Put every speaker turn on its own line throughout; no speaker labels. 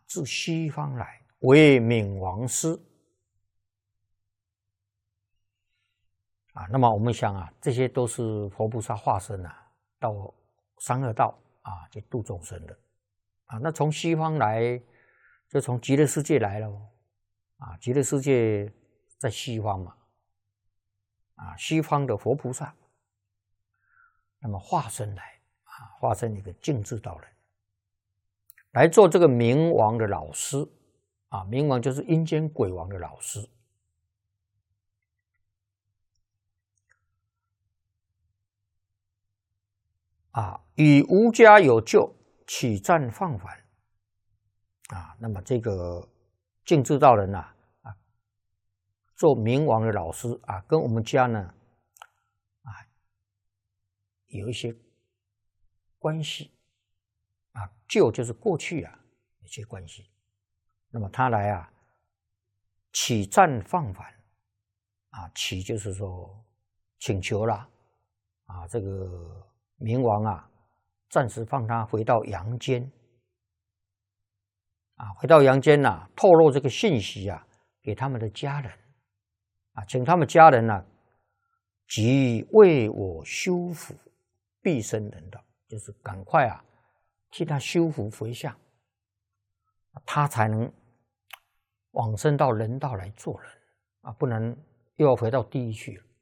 自西方来，为冥王师。那么我们想这些都是佛菩萨化身到三恶道去度众生的那从西方来，就从极乐世界来了极乐世界在西方嘛西方的佛菩萨，那么化身来化身一个净智道人，来做这个冥王的老师冥王就是阴间鬼王的老师。与无家有救，起战放反那么这个净智道人做冥王的老师跟我们家呢有一些关系旧就是过去有些关系。那么他来起战放反起就是说请求啦这个冥王暂时放他回到阳间回到阳间透露这个信息给他们的家人请他们家人即为我修福必生人道，就是赶快替他修福回向，他才能往生到人道来做人不然又要回到地狱去了。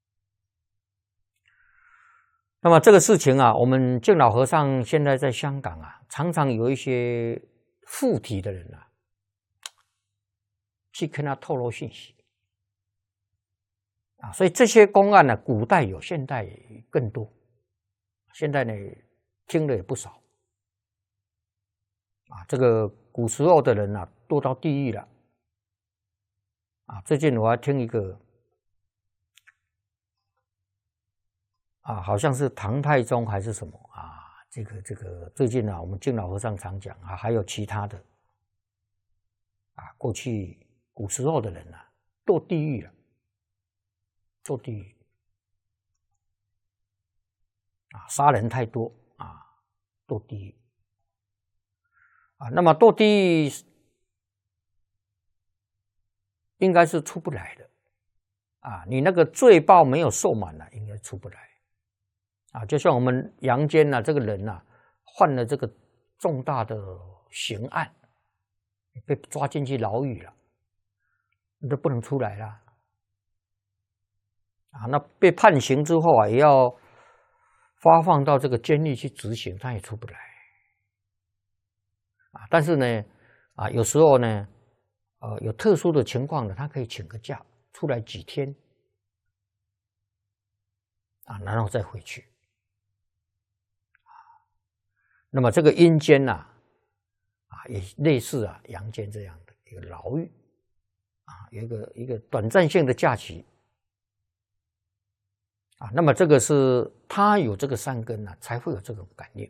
那么这个事情我们净老和尚现在在香港常常有一些附体的人去跟他透露信息所以这些公案古代有，现代更多。现在呢听的也不少这个古时候的人堕到地狱了最近我还听一个好像是唐太宗还是什么这个最近我们净老和尚常讲还有其他的过去古时候的人堕地狱了，堕地狱杀人太多堕地狱那么堕地狱应该是出不来的你那个罪报没有受满应该出不来就像我们阳间这个人犯了这个重大的刑案，被抓进去牢狱了，你都不能出来了那被判刑之后也要发放到这个监狱去执行，他也出不来但是呢有时候呢有特殊的情况他可以请个假出来几天然后再回去那么这个阴间也类似阳间这样的一个牢狱有一个短暂性的假期那么这个是他有这个善根才会有这种感应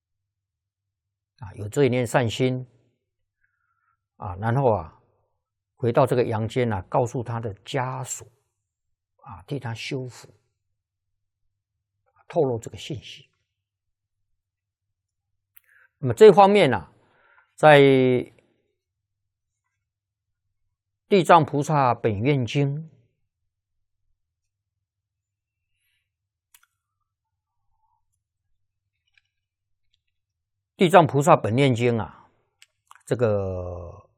有这一念善心然后回到这个阳间告诉他的家属替他修福，透露这个信息。那么这方面在地藏菩萨本愿经地藏菩萨本愿经这个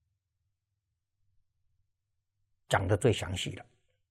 讲得最详细了。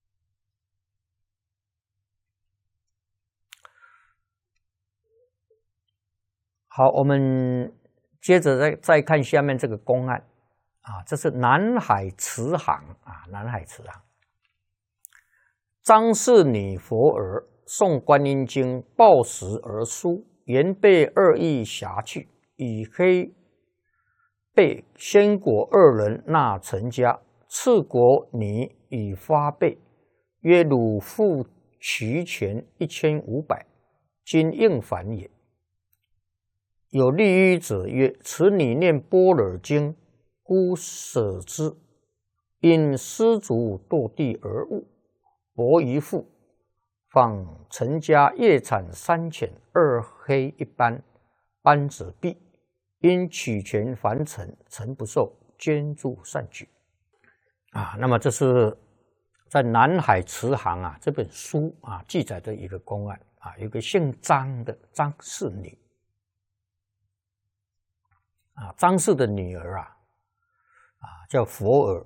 好，我们接着再看下面这个公案这是南海慈航南海慈航。张氏女佛儿诵观音经，抱石而书，言被二意辖去，以黑被先国二人纳成家，次国女以发备，曰汝复齐全1500，今应返也。有利于者曰：此女念般若经，故舍之，因失足堕地而误，伯一父，访陈家夜产3浅2黑1斑，斑者毙， 因取权凡尘，尘不受，捐助善举。啊，那么这是在《南海慈航》啊这本书啊记载的一个公案啊，有个姓张的张氏女啊，张氏的女儿啊叫佛儿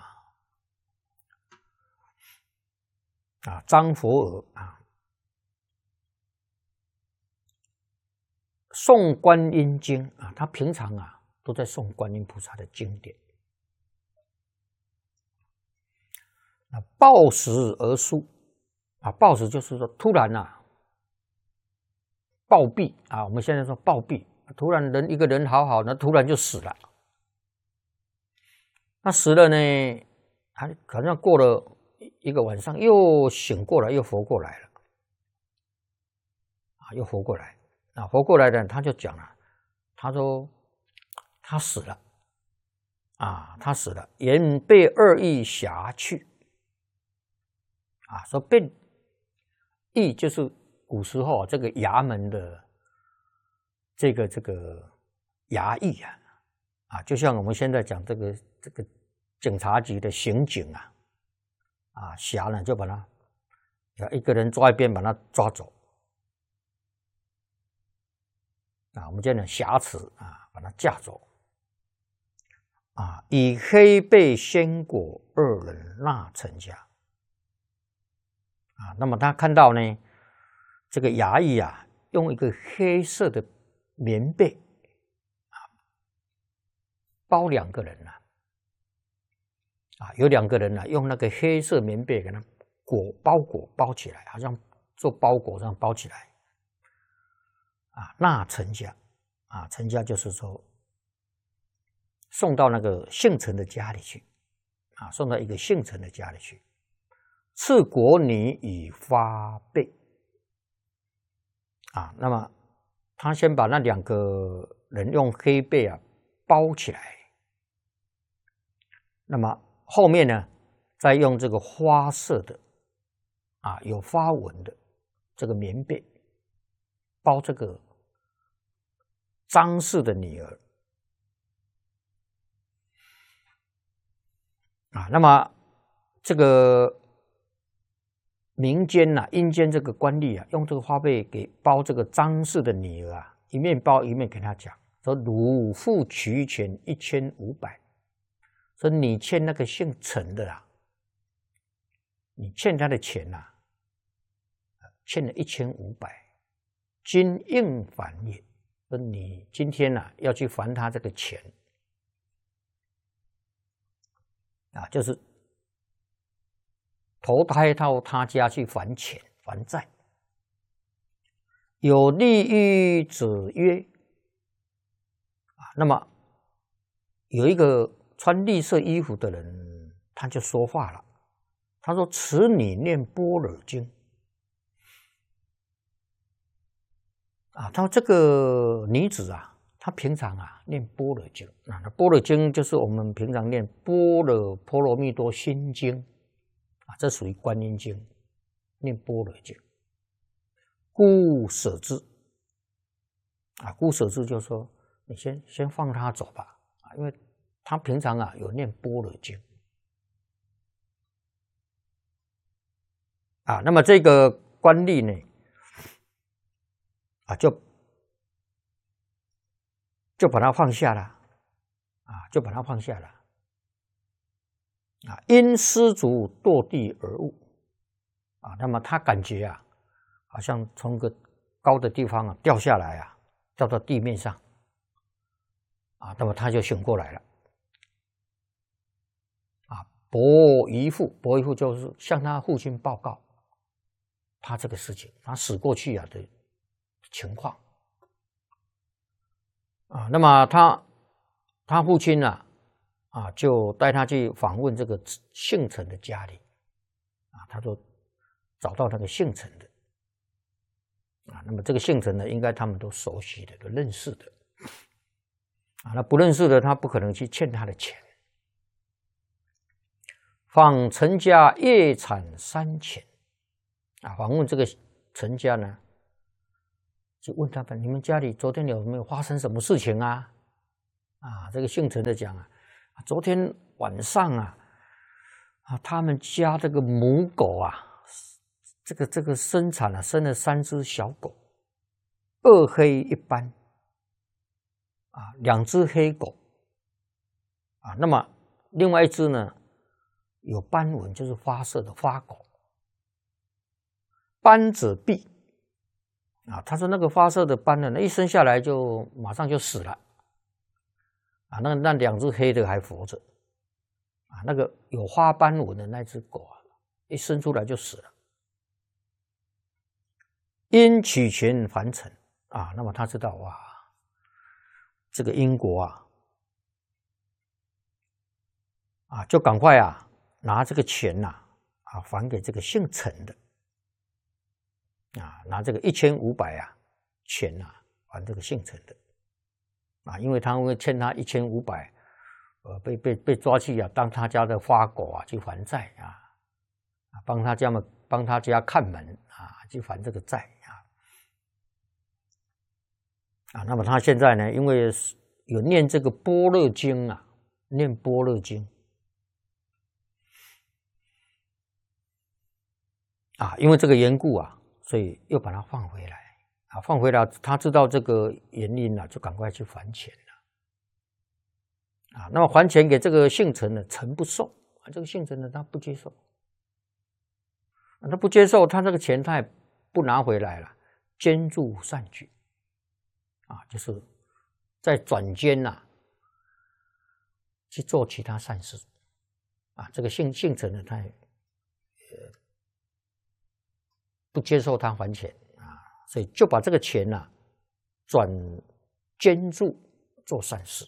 张佛儿啊，诵观音经啊，他平常啊都在诵观音菩萨的经典。暴食而疏啊，暴食就是说突然暴毙啊，我们现在说暴毙，突然一个人好好的，突然就死了。那死了呢，他好像过了一个晚上又醒过来，又活过来了啊，又活过来啊，活过来的他就讲了，他说他死了啊，他死了，言被恶意挟去。啊，说被役就是古时候这个衙门的这个衙役啊，就像我们现在讲这个警察局的刑警辖呢就把他一个人抓一边把他抓走啊，我们讲挟持啊，把他架走啊，以黑背仙果二人纳成家。啊，那么他看到呢，这个衙役用一个黑色的棉被包两个人有两个人用那个黑色棉被给他包起来，好像做包裹这样包起来纳成家成家就是说送到那个姓陈的家里去送到一个姓陈的家里去。赐国女以发被那么他先把那两个人用黑被包起来，那么后面呢，再用这个花色的有花纹的这个棉被包这个张氏的女儿那么这个民间阴间这个官吏用这个花被给包这个张氏的女儿一面包一面跟他讲说：“汝负取钱1500，说你欠那个姓陈的你欠他的钱欠了1500，今应还也。说你今天要去还他这个钱就是投胎到他家去还钱还债。有利益者曰那么有一个穿绿色衣服的人，他就说话了，他说：“此女念般若经他说这个女子她平常念般若经那般若经就是我们平常念般若波罗蜜多心经这属于观音经，念般若经，故舍之故舍之就是说你先放他走吧因为他平常有念般若经那么这个官吏呢就把他放下了就把他放下了因失足堕地而悟那么他感觉好像从个高的地方掉下来掉到地面上那么他就醒过来了伯姨父就是向他父亲报告他这个事情，他死过去的情况那么他父亲就带他去访问这个姓陈的家里他就找到那个姓陈的那么这个姓陈呢，应该他们都熟悉的，都认识的那不认识的他不可能去欠他的钱。访陈家夜产3000访问这个陈家呢，就问他们：你们家里昨天有没有发生什么事情啊，这个姓陈的讲啊，昨天晚上啊，他们家这个母狗啊，这个生产了生了3只小狗，2黑1斑，啊，2只黑狗，啊，那么另外1只呢有斑纹，就是发色的花狗，斑者毙，啊，他说那个发色的斑呢，一生下来就马上就死了，啊，那2只黑的还活着，啊，那个有花斑纹的那只狗啊，一生出来就死了。因取钱还尘啊，那么他知道哇，这个因果啊，就赶快啊拿这个钱呐还给这个姓陈的啊，拿这个1500钱还这个姓陈的啊，因为他会欠他1500，被抓去当他家的花狗去还债帮他家看门去还这个债那么他现在呢，因为有念这个般若经念般若经因为这个缘故所以又把它放回来放回来，他知道这个原因就赶快去还钱了那么还钱给这个姓陈的，陈不受这个姓陈的他不接受他不接受，他这个钱他也不拿回来了，捐助善举就是在转捐去做其他善事这个姓陈的他也不接受他还钱所以就把这个钱转捐助做善事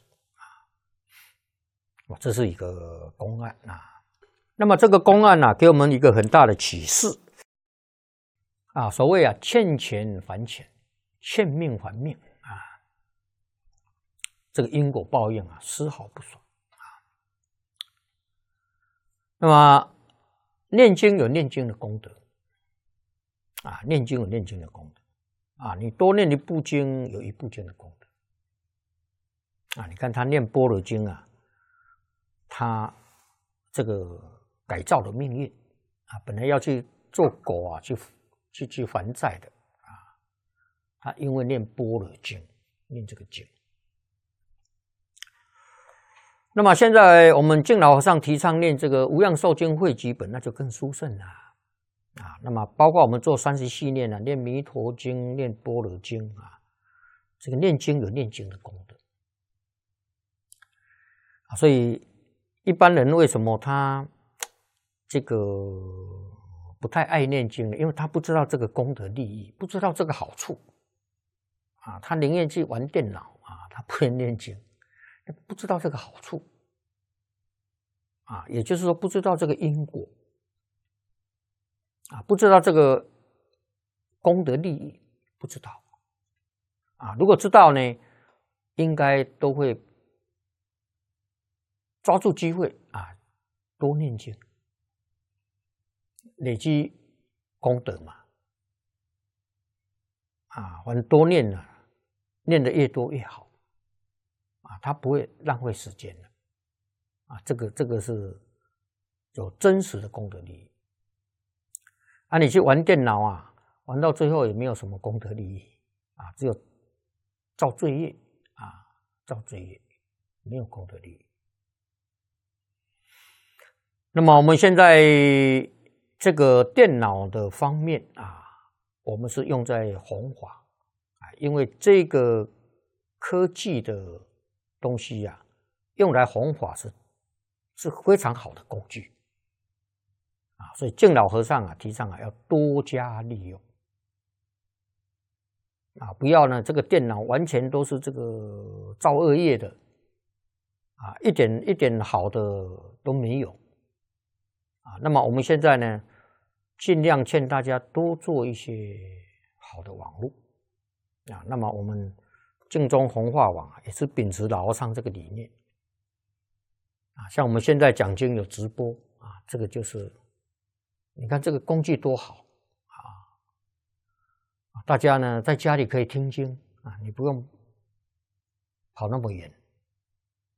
这是一个公案那么这个公案给我们一个很大的启示所谓欠钱还钱，欠命还命这个因果报应丝毫不爽那么念经有念经的功德念经有念经的功德你多念1部经有1部经的功德你看他念般若经他这个改造的命运本来要去做狗去还债的他因为念般若经，念这个经。那么现在我们敬老和尚提倡念这个无量寿经汇集本，那就更殊胜了那么包括我们做30系念念弥陀经，念般若经这个念经有念经的功德所以一般人为什么他这个不太爱念经呢？因为他不知道这个功德利益，不知道这个好处他宁愿去玩电脑他不能念经，不知道这个好处也就是说不知道这个因果不知道这个功德利益，不知道如果知道呢，应该都会抓住机会多念经，累积功德嘛反正多念念得越多越好他不会浪费时间的这个是有真实的功德利益你去玩电脑玩到最后也没有什么功德利益只有造罪业造罪业，没有功德利益。那么我们现在这个电脑的方面我们是用在弘法因为这个科技的东西用来弘法是非常好的工具所以敬老和尚提倡要多加利用不要呢这个电脑完全都是这个造恶业的一点好的都没有那么我们现在呢尽量劝大家多做一些好的网络那么我们净宗弘化网也是秉持老和尚这个理念像我们现在讲经有直播这个就是你看这个工具多好大家呢在家里可以听经你不用跑那么远